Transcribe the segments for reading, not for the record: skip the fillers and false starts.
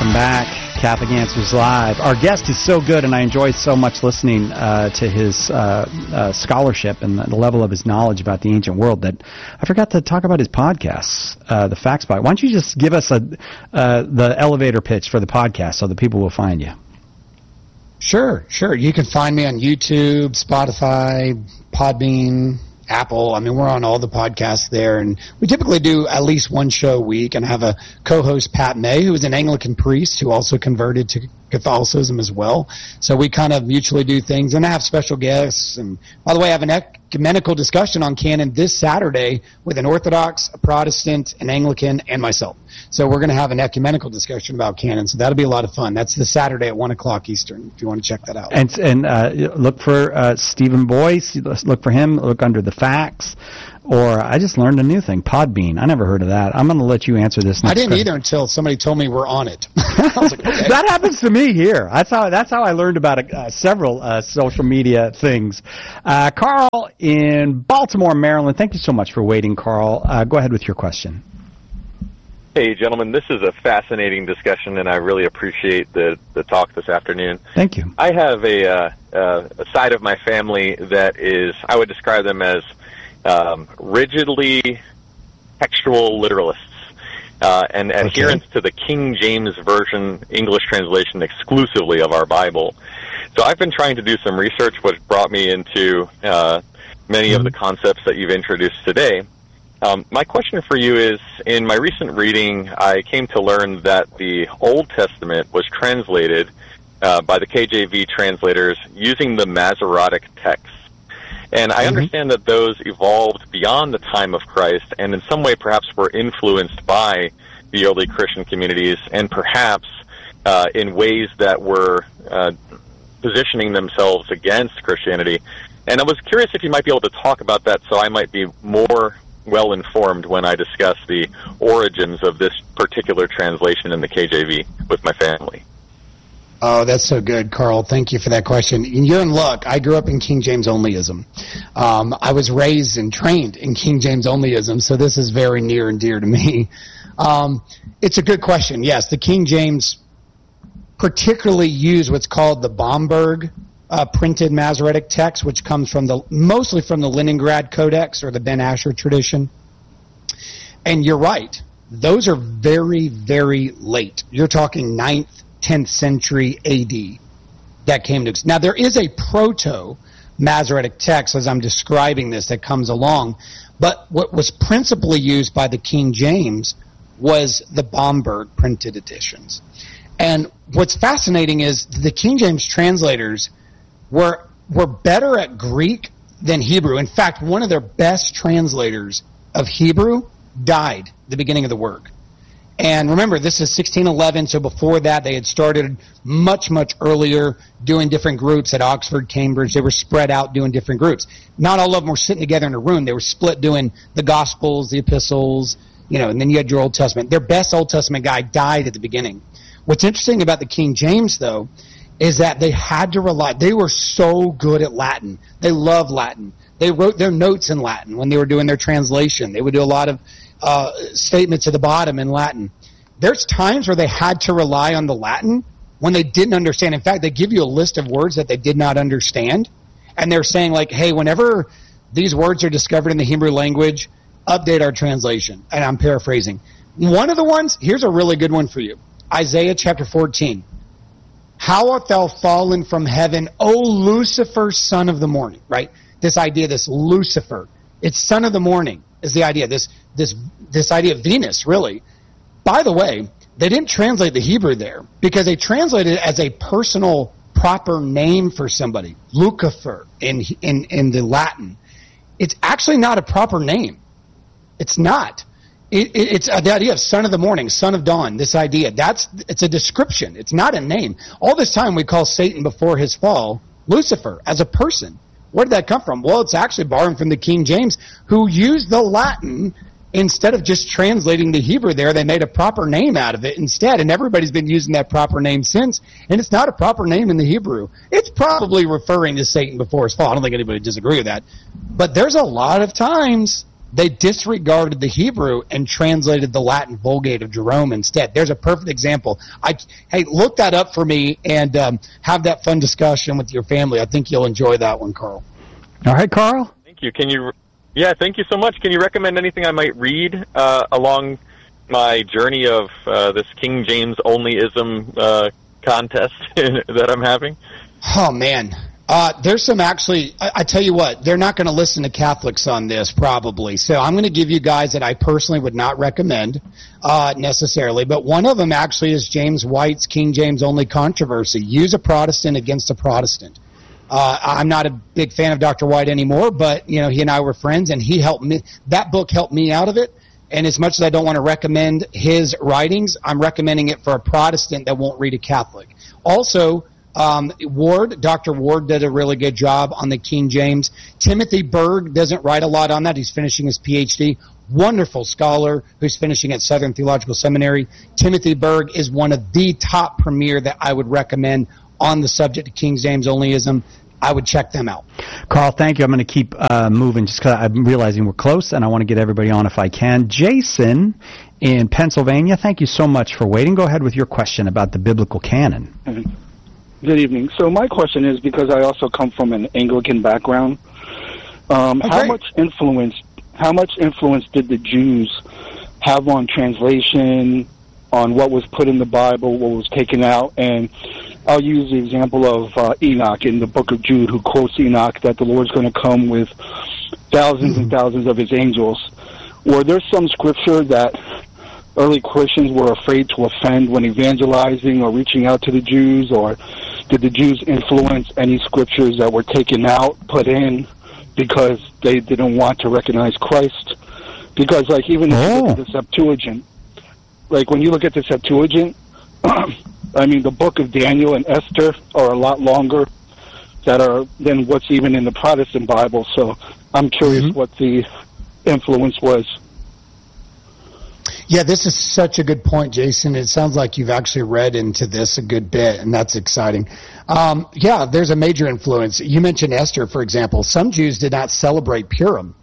Welcome back. Catholic Answers Live. Our guest is so good, and I enjoy so much listening to his scholarship and the level of his knowledge about the ancient world that I forgot to talk about his podcasts, the Facts Podcast. Why don't you just give us the elevator pitch for the podcast so that people will find you? Sure. You can find me on YouTube, Spotify, Podbean, Apple. I mean, we're on all the podcasts there, and we typically do at least one show a week, and I have a co-host, Pat May, who is an Anglican priest who also converted to Catholicism as well. So we kind of mutually do things, and I have special guests. And by the way, I have an ecumenical discussion on canon this Saturday with an Orthodox, a Protestant, an Anglican, and myself. So we're going to have an ecumenical discussion about canon, so that'll be a lot of fun. That's this Saturday at 1 o'clock Eastern, if you want to check that out. And look for Stephen Boyce. Look for him. Look under the Facts. Or I just learned a new thing, Podbean. I never heard of that. I'm going to let you answer this next. I didn't either until somebody told me we're on it. I was like, okay. That happens to me here. That's how I learned about several social media things. Carl in Baltimore, Maryland. Thank you so much for waiting, Carl. Go ahead with your question. Hey, gentlemen, this is a fascinating discussion, and I really appreciate the talk this afternoon. Thank you. I have a side of my family that is, I would describe them as rigidly textual literalists and adherents to the King James Version English translation exclusively of our Bible. So I've been trying to do some research, which brought me into many of the concepts that you've introduced today. My question for you is, in my recent reading, I came to learn that the Old Testament was translated by the KJV translators using the Masoretic texts. And I understand that those evolved beyond the time of Christ and in some way perhaps were influenced by the early Christian communities and perhaps in ways that were positioning themselves against Christianity. And I was curious if you might be able to talk about that so I might be more well-informed when I discuss the origins of this particular translation in the KJV with my family. Oh, that's so good, Carl. Thank you for that question. You're in luck. I grew up in King James Onlyism. I was raised and trained in King James Onlyism, so this is very near and dear to me. It's a good question. Yes, the King James particularly used what's called the Bomberg printed Masoretic text, which comes from mostly from the Leningrad Codex or the Ben Asher tradition. And you're right. Those are very, very late. You're talking 9th, 10th century AD that came to. Now, there is a proto-Masoretic text, as I'm describing this, that comes along, but what was principally used by the King James was the Bomberg printed editions. And what's fascinating is the King James translators were better at Greek than Hebrew. In fact, one of their best translators of Hebrew died at the beginning of the work. And remember, this is 1611, so before that they had started much, much earlier doing different groups at Oxford, Cambridge. They were spread out doing different groups. Not all of them were sitting together in a room. They were split doing the Gospels, the Epistles, and then you had your Old Testament. Their best Old Testament guy died at the beginning. What's interesting about the King James, though, is that they had to rely. They were so good at Latin. They loved Latin. They wrote their notes in Latin when they were doing their translation. They would do a lot of statements at the bottom in Latin. There's times where they had to rely on the Latin when they didn't understand. In fact, they give you a list of words that they did not understand, and they're saying, like, hey, whenever these words are discovered in the Hebrew language, update our translation. And I'm paraphrasing. One of the ones, here's a really good one for you. Isaiah chapter 14. How art thou fallen from heaven, O Lucifer, son of the morning, right? This idea, this Lucifer, it's son of the morning is the idea, this idea of Venus, really. By the way, they didn't translate the Hebrew there because they translated it as a personal proper name for somebody, Lucifer in the Latin. It's actually not a proper name. It's not. It's the idea of son of the morning, son of dawn, this idea. It's a description. It's not a name. All this time we call Satan before his fall Lucifer as a person. Where did that come from? Well, it's actually borrowed from the King James, who used the Latin instead of just translating the Hebrew there. They made a proper name out of it instead, and everybody's been using that proper name since, and it's not a proper name in the Hebrew. It's probably referring to Satan before his fall. I don't think anybody would disagree with that. But there's a lot of times They disregarded the Hebrew and translated the Latin Vulgate of Jerome instead. There's a perfect example. Hey, look that up for me and have that fun discussion with your family. I think you'll enjoy that one, Carl. All right, Carl. Thank you. Thank you so much. Can you recommend anything I might read along my journey of this King James onlyism contest that I'm having? Oh, man. There's some actually, I tell you what, they're not going to listen to Catholics on this probably. So I'm going to give you guys that I personally would not recommend necessarily. But one of them actually is James White's King James Only Controversy. Use a Protestant against a Protestant. I'm not a big fan of Dr. White anymore, but he and I were friends, and he helped me. That book helped me out of it. And as much as I don't want to recommend his writings, I'm recommending it for a Protestant that won't read a Catholic. Also, Dr. Ward did a really good job on the King James. Timothy Berg doesn't write a lot on that. He's finishing his PhD. Wonderful scholar who's finishing at Southern Theological Seminary. Timothy Berg is one of the top premier that I would recommend on the subject of King James onlyism. I would check them out. Carl, thank you. I'm going to keep moving just because I'm realizing we're close, and I want to get everybody on if I can. Jason in Pennsylvania, thank you so much for waiting. Go ahead with your question about the biblical canon. Mm-hmm. Good evening. So my question is, because I also come from an Anglican background, how much influence did the Jews have on translation, on what was put in the Bible, what was taken out? And I'll use the example of Enoch in the book of Jude, who quotes Enoch that the Lord's going to come with thousands and thousands of his angels. Were there some scripture that early Christians were afraid to offend when evangelizing or reaching out to the Jews, or did the Jews influence any scriptures that were taken out, put in, because they didn't want to recognize Christ? Because, like, even if you look at the Septuagint, like, when you look at the Septuagint, I mean, the book of Daniel and Esther are a lot longer than what's even in the Protestant Bible, so I'm curious what the influence was. Yeah, this is such a good point, Jason. It sounds like you've actually read into this a good bit, and that's exciting. Yeah, there's a major influence. You mentioned Esther, for example. Some Jews did not celebrate Purim.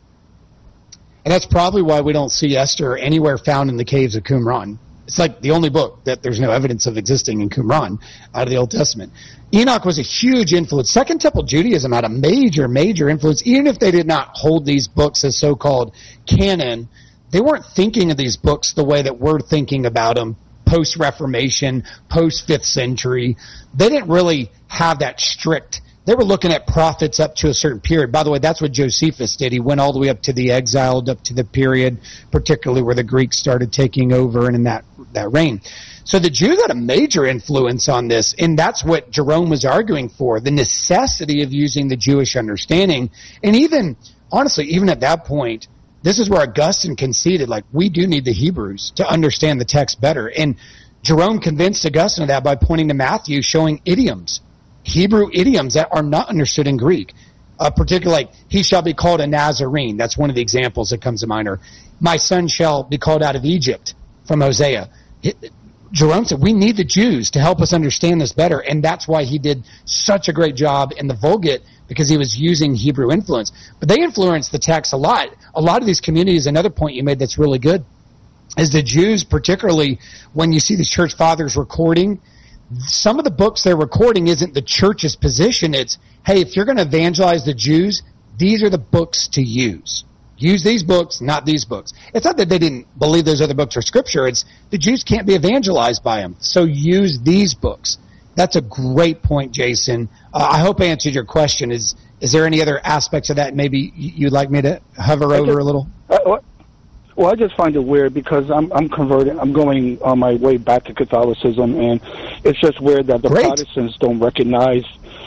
And that's probably why we don't see Esther anywhere found in the caves of Qumran. It's like the only book that there's no evidence of existing in Qumran out of the Old Testament. Enoch was a huge influence. Second Temple Judaism had a major, major influence. Even if they did not hold these books as so-called canon, they weren't thinking of these books the way that we're thinking about them post-Reformation, post-5th century. They didn't really have that strict. They were looking at prophets up to a certain period. By the way, that's what Josephus did. He went all the way up to the exiled, up to the period, particularly where the Greeks started taking over and in that reign. So the Jews had a major influence on this, and that's what Jerome was arguing for, the necessity of using the Jewish understanding. And even, honestly, even at that point, this is where Augustine conceded, like, we do need the Hebrews to understand the text better. And Jerome convinced Augustine of that by pointing to Matthew, showing idioms, Hebrew idioms that are not understood in Greek. Particularly, like, he shall be called a Nazarene. That's one of the examples that comes to mind. Or, my son shall be called out of Egypt, from Hosea. Jerome said, we need the Jews to help us understand this better. And that's why he did such a great job in the Vulgate, because he was using Hebrew influence. But they influenced the text a lot. A lot of these communities, another point you made that's really good, is the Jews, particularly when you see these church fathers recording, some of the books they're recording isn't the church's position. It's, hey, if you're going to evangelize the Jews, these are the books to use. Use these books, not these books. It's not that they didn't believe those other books are scripture. It's the Jews can't be evangelized by them. So use these books. That's a great point, Jason. I hope I answered your question. Is there any other aspects of that maybe you'd like me to hover over a little? Well, I just find it weird because I'm converting. I'm going on my way back to Catholicism, and it's just weird that the Protestants don't recognize,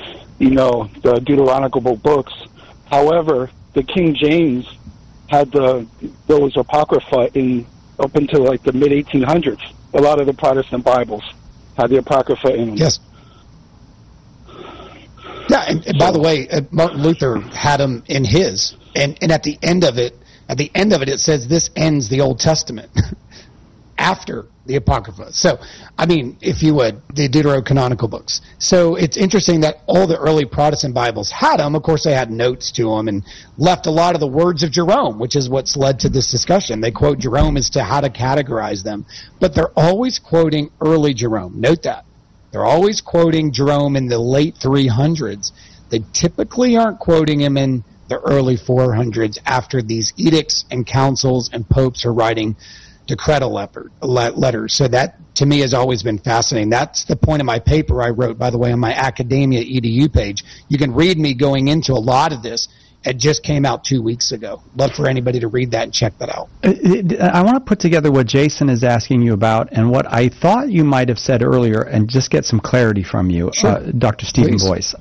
the Deuteronomical books. However, the King James had those Apocrypha up until like the mid-1800s. A lot of the Protestant Bibles had the Apocrypha in them. Yes. Yeah, and by the way, Martin Luther had them in his, and at the end of it, it says this ends the Old Testament. after the Apocrypha. So, I mean, if you would, the deuterocanonical books. So it's interesting that all the early Protestant Bibles had them. Of course, they had notes to them and left a lot of the words of Jerome, which is what's led to this discussion. They quote Jerome as to how to categorize them, but they're always quoting early Jerome. Note that. They're always quoting Jerome in the late 300s. They typically aren't quoting him in the early 400s after these edicts and councils and popes are writing decretal letters. So that, to me, has always been fascinating. That's the point of my paper I wrote, by the way, on my Academia EDU page. You can read me going into a lot of this. It just came out 2 weeks ago. Love for anybody to read that and check that out. I want to put together what Jason is asking you about and what I thought you might have said earlier and just get some clarity from you, sure. Dr. Stephen Boyce.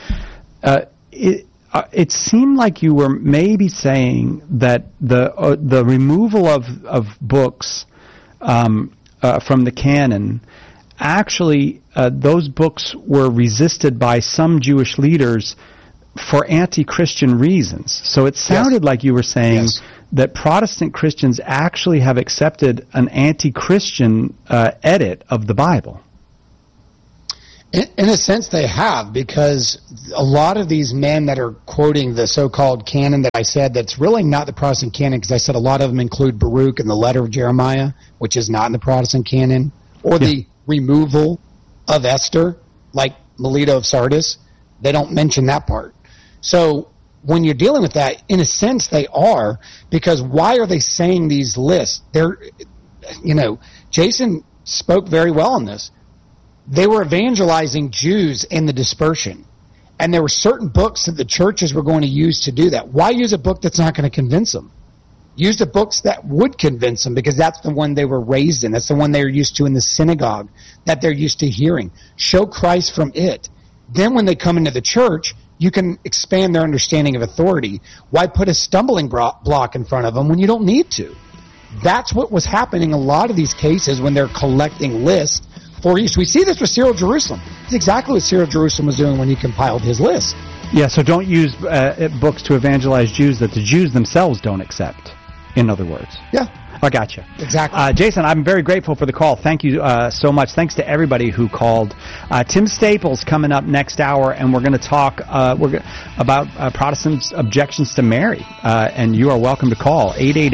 It seemed like you were maybe saying that the removal of books from the canon, actually those books were resisted by some Jewish leaders for anti-Christian reasons. So it sounded like you were saying that Protestant Christians actually have accepted an anti-Christian edit of the Bible. In a sense, they have, because a lot of these men that are quoting the so-called canon that I said, that's really not the Protestant canon, because I said a lot of them include Baruch and the letter of Jeremiah, which is not in the Protestant canon, or the removal of Esther, like Melito of Sardis. They don't mention that part. So when you're dealing with that, in a sense, they are, because why are they saying these lists? They're, Jason spoke very well on this. They were evangelizing Jews in the dispersion. And there were certain books that the churches were going to use to do that. Why use a book that's not going to convince them? Use the books that would convince them, because that's the one they were raised in. That's the one they're used to in the synagogue, that they're used to hearing. Show Christ from it. Then when they come into the church, you can expand their understanding of authority. Why put a stumbling block in front of them when you don't need to? That's what was happening in a lot of these cases when they're collecting lists for use. We see this with Cyril Jerusalem. It's exactly what Cyril Jerusalem was doing when he compiled his list. Yeah, so don't use books to evangelize Jews that the Jews themselves don't accept, in other words. Yeah. I got you. Exactly. Jason, I'm very grateful for the call. Thank you so much. Thanks to everybody who called. Tim Staples coming up next hour, and we're going to talk about Protestants' objections to Mary. And you are welcome to call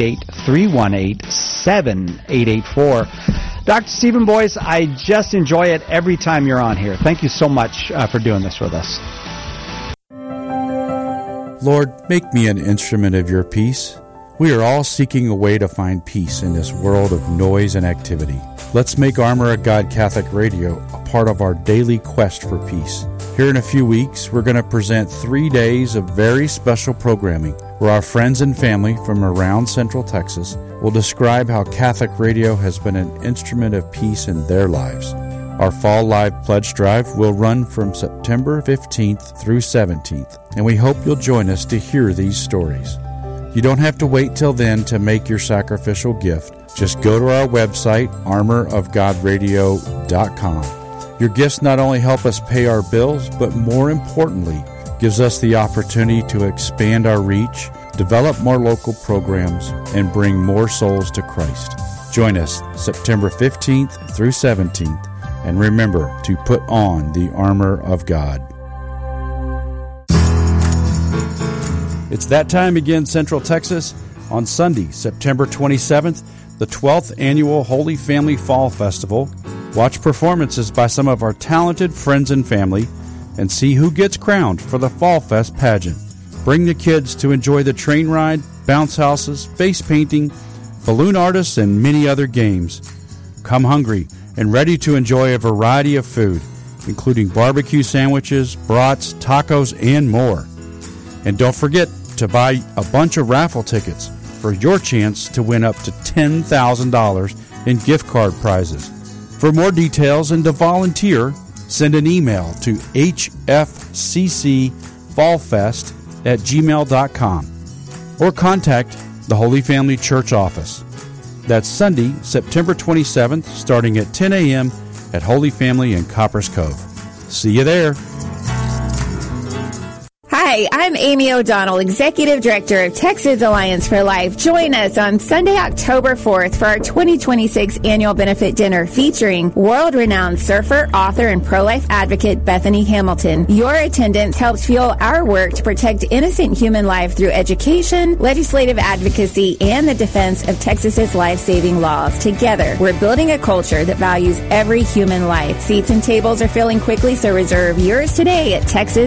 888-318-7884. Dr. Stephen Boyce, I just enjoy it every time you're on here. Thank you so much for doing this with us. Lord, make me an instrument of your peace. We are all seeking a way to find peace in this world of noise and activity. Let's make Armor of God Catholic Radio a part of our daily quest for peace. Here in a few weeks, we're going to present 3 days of very special programming where our friends and family from around Central Texas will describe how Catholic radio has been an instrument of peace in their lives. Our Fall Live Pledge Drive will run from September 15th through 17th, and we hope you'll join us to hear these stories. You don't have to wait till then to make your sacrificial gift. Just go to our website, armorofgodradio.com. Your gifts not only help us pay our bills, but more importantly, gives us the opportunity to expand our reach, develop more local programs, and bring more souls to Christ. Join us September 15th through 17th, and remember to put on the armor of God. It's that time again, Central Texas. On Sunday, September 27th, the 12th Annual Holy Family Fall Festival. Watch performances by some of our talented friends and family and see who gets crowned for the Fall Fest pageant. Bring the kids to enjoy the train ride, bounce houses, face painting, balloon artists, and many other games. Come hungry and ready to enjoy a variety of food, including barbecue sandwiches, brats, tacos, and more. And don't forget to buy a bunch of raffle tickets for your chance to win up to $10,000 in gift card prizes. For more details and to volunteer, send an email to hfccfallfest@gmail.com or contact the Holy Family Church office. That's Sunday, September 27th, starting at 10 a.m. at Holy Family in Coppers Cove. See you there. Hi, Hi, I'm Amy O'Donnell, Executive Director of Texas Alliance for Life. Join us on Sunday, October 4th for our 2026 annual benefit dinner featuring world-renowned surfer, author, and pro-life advocate Bethany Hamilton. Your attendance helps fuel our work to protect innocent human life through education, legislative advocacy, and the defense of Texas's life-saving laws. Together, we're building a culture that values every human life. Seats and tables are filling quickly, so reserve yours today at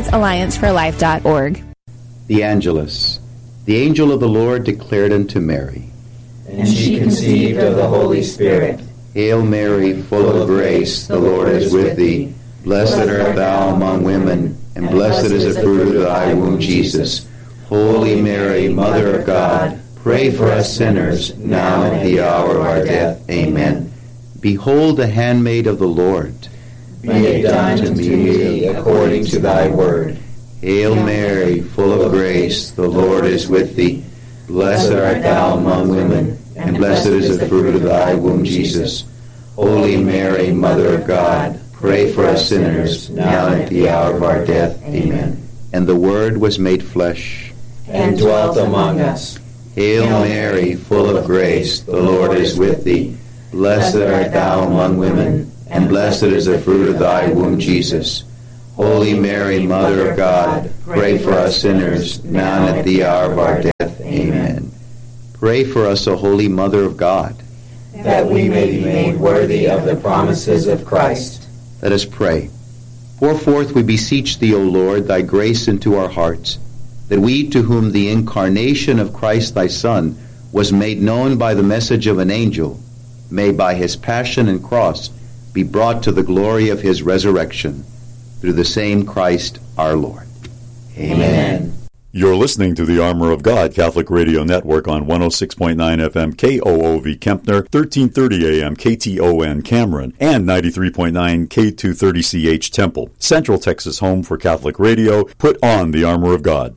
TexasAllianceForLife.org. The Angelus. The angel of the Lord declared unto Mary, and she conceived of the Holy Spirit. Hail Mary, full of grace, the Lord is with thee. Blessed art thou among women, and blessed is the fruit of thy womb, Jesus. Holy Mary, Mother of God, pray for us sinners, now and at the hour of our death. Amen. Behold the handmaid of the Lord. Be it done to me according to thy word. Hail Mary, full of grace, the Lord is with thee. Blessed art thou among women, and blessed is the fruit of thy womb, Jesus. Holy Mary, Mother of God, pray for us sinners, now and at the hour of our death. Amen. And the Word was made flesh, and dwelt among us. Hail Mary, full of grace, the Lord is with thee. Blessed art thou among women, and blessed is the fruit of thy womb, Jesus. Holy Mary, Mother of God, pray for us sinners, now and at the hour of our death. Amen. Pray for us, O Holy Mother of God, that we may be made worthy of the promises of Christ. Let us pray. Pour forth, we beseech thee, O Lord, thy grace into our hearts, that we, to whom the incarnation of Christ thy Son was made known by the message of an angel, may by his passion and cross be brought to the glory of his resurrection, through the same Christ our Lord. Amen. You're listening to the Armor of God Catholic Radio Network on 106.9 FM KOOV Kempner, 1330 AM KTON Cameron, and 93.9 K230CH Temple. Central Texas home for Catholic radio. Put on the Armor of God.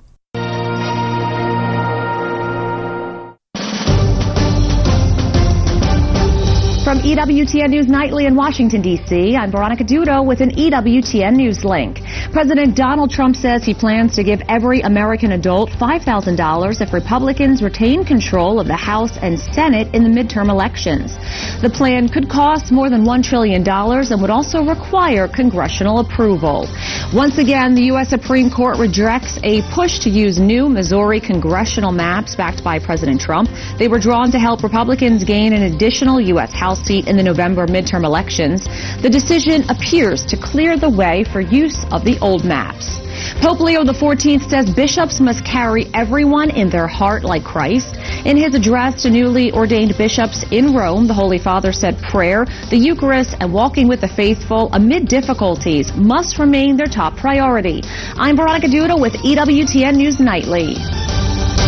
From EWTN News Nightly in Washington, D.C., I'm Veronica Dudo with an EWTN News link. President Donald Trump says he plans to give every American adult $5,000 if Republicans retain control of the House and Senate in the midterm elections. The plan could cost more than $1 trillion and would also require congressional approval. Once again, the U.S. Supreme Court rejects a push to use new Missouri congressional maps backed by President Trump. They were drawn to help Republicans gain an additional U.S. House seat in the November midterm elections. The decision appears to clear the way for use of the old maps. Pope Leo XIV says bishops must carry everyone in their heart like Christ. In his address to newly ordained bishops in Rome, the Holy Father said prayer, the Eucharist, and walking with the faithful amid difficulties must remain their top priority. I'm Veronica Duda with EWTN News Nightly.